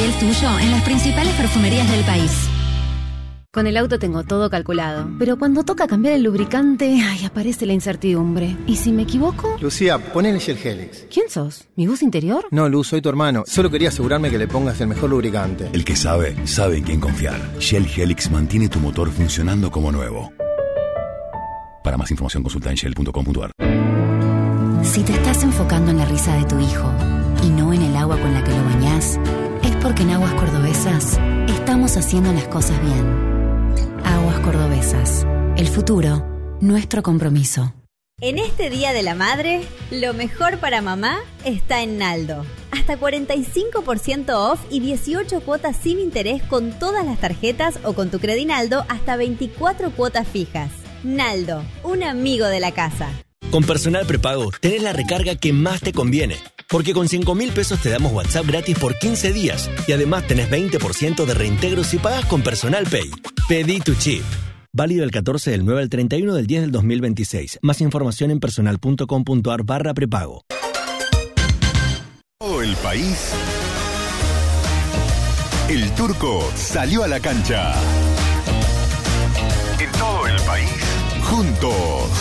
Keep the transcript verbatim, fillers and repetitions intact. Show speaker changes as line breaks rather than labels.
L'Oréal tuyo en las principales perfumerías del país.
Con el auto tengo todo calculado, pero cuando toca cambiar el lubricante, ay, aparece la incertidumbre. ¿Y si me equivoco?
Lucía, ponele Shell Helix.
¿Quién sos? ¿Mi bus interior?
No, Luz, soy tu hermano. Solo quería asegurarme que le pongas el mejor lubricante.
El que sabe, sabe en quién confiar. Shell Helix mantiene tu motor funcionando como nuevo. Para más información consulta en shell punto com punto a r.
Si te estás enfocando en la risa de tu hijo y no en el agua con la que lo bañás, es porque en Aguas Cordobesas estamos haciendo las cosas bien. Aguas Cordobesas. El futuro, nuestro compromiso.
En este Día de la Madre, lo mejor para mamá está en Naldo. Hasta cuarenta y cinco por ciento off y dieciocho cuotas sin interés con todas las tarjetas o con tu Credinaldo hasta veinticuatro cuotas fijas. Naldo, un amigo de la casa.
Con Personal Prepago tenés la recarga que más te conviene. Porque con cinco mil pesos te damos WhatsApp gratis por quince días. Y además tenés veinte por ciento de reintegro si pagas con Personal Pay. Pedí tu chip. Válido del catorce del nueve al treinta y uno del diez del dos mil veintiséis. Más información en personal punto com punto a r barra prepago.
Todo el país. El Turco salió a la cancha. En todo el país. Juntos.